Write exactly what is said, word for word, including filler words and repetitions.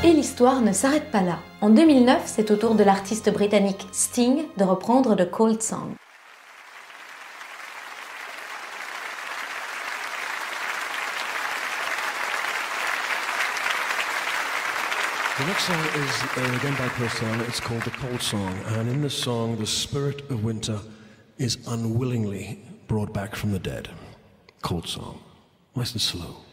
Et l'histoire ne s'arrête pas là. En deux mille neuf, c'est au tour de l'artiste britannique Sting de reprendre The Cold Song. The next song is uh, again by Chris Taylor. It's called The Cold Song, and in this song, the spirit of winter is unwillingly brought back from the dead. Cold Song, nice and slow.